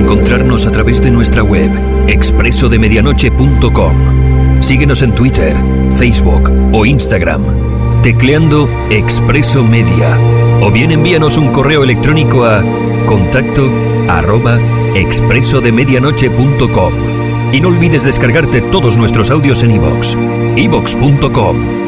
encontrarnos a través de nuestra web, expresodemedianoche.com. Síguenos en Twitter, Facebook o Instagram, tecleando Expreso Media. O bien envíanos un correo electrónico a contacto@expresodemedianoche.com. Y no olvides descargarte todos nuestros audios en iVoox, iVoox.com.